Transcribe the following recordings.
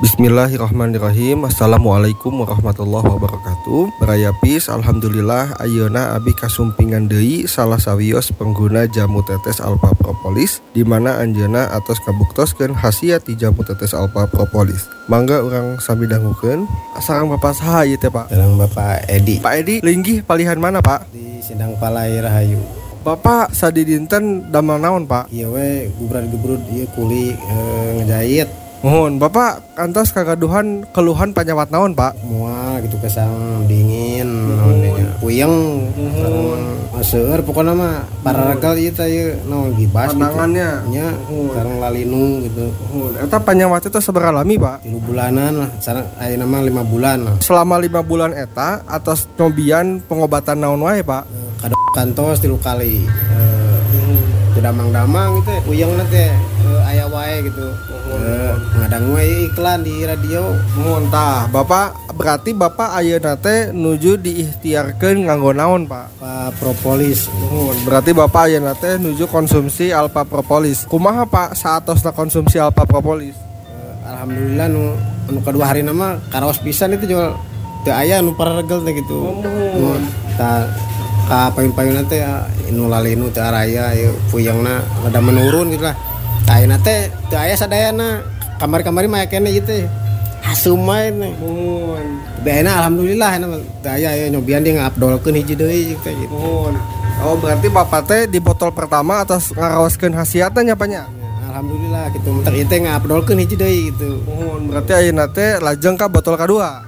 Bismillahirrahmanirrahim. Assalamualaikum warahmatullahi wabarakatuh. Baraya pis, alhamdulillah ayeuna abi kasumpingan deui salah sawios pengguna jamu tetes alpha propolis di mana anjeunna atos kabuktoskeun khasiat ti jamu tetes alpha propolis. Mangga urang sami dangukeun. Sareng Bapak saha ieu teh, Pak? Sareng Bapak Edi. Pak Edi, linggih palihan mana, Pak? Di Sindang Palai Rahayu. Bapak sadi dinten damel naon, Pak? Ieu we gubrad-gubrud ieu kuli ngejahit. Mohon, Bapak kantos kagaduhan keluhan panyawat naon, Pak? Mual gitu kesang dingin naon nya. Puyeng seueur pokona mah pararegal ieu teh ieu naon gibas pandangannya gitu. Nya sareng lalinu gitu. Eta panyawat itu sabaraha lami, Pak? 3 bulanan lah, sareng ayeuna mah 5 bulan lah. Selama 5 bulan eta atas nyobian pengobatan naon wae, Pak? Kantos 3 kali. Damang-damang gitu, puyengna teh aya wae gitu. Ngadang wae iklan di radio. Mohon tah, Bapak berarti Bapak ayeuna teh nuju diikhtiarkeun nganggo naon, Pak? Alpha propolis. Berarti Bapak ayeuna teh nuju konsumsi alpha propolis. Kumaha, Pak, saatosna konsumsi alpha propolis? Alhamdulillah nu kadua harina mah karaos pisan itu jual teu aya nu pararegel teh gitu. Tah ka payun-payunna teh nu lalinu teh araya ieu puyengna rada menurun gitu lah. Ayeuna teh teu aya sadayana. Kamari-kamari mah kene ieu teh. Hasum mah nih. Beena alhamdulillah ena teu aya nyobian dia ngabdolkeun hiji deui gitu. Oh, berarti Bapak teh di botol pertama atas ngaraoskeun khasiatna nya, Pak nya? Alhamdulillah gitu. Mentek ieu teh ngabdolkeun hiji deui gitu. Berarti ayeuna teh lajeng ka botol kadua.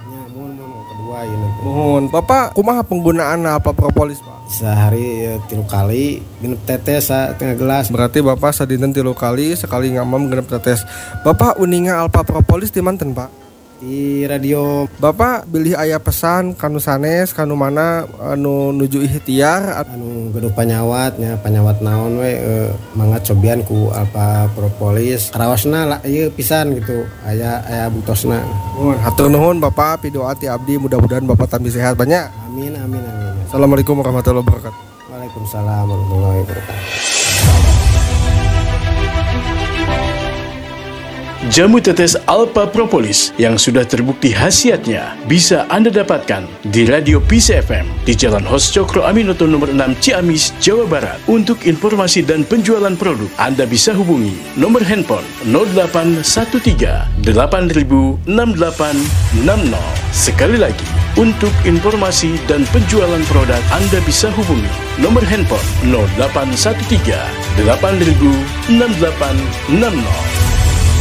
Mohon, Bapak kumaha penggunaan alpha propolis, Pak? Sehari 3 kali genep tetes setengah gelas. Berarti Bapak sadinten 3 kali, sekali ngamam genep tetes. Bapak uninga alpha propolis di manten, Pak? Di radio. Bapak bilih aya pesan kanu sanes kanu mana anu nuju ikhtiar anu gaduh panyawatnya panyawat naon we mangga cobian ku alpha propolis karaosna lah ieu pisan gitu aya butosna. Hatur nuhun Bapak, pidoa ti abdi mudah-mudahan Bapak tambah sehat banyak. Amin. Assalamualaikum warahmatullahi wabarakatuh. Waalaikumsalam warahmatullahi wabarakatuh. Jamu tetes alpha propolis yang sudah terbukti khasiatnya bisa Anda dapatkan di Radio Peace FM di Jalan Hos Cokro Aminoto nomor 6 Ciamis, Jawa Barat. Untuk informasi dan penjualan produk, Anda bisa hubungi nomor handphone 0813 8000 6860. Sekali lagi, untuk informasi dan penjualan produk, Anda bisa hubungi nomor handphone 0813 8000 6860.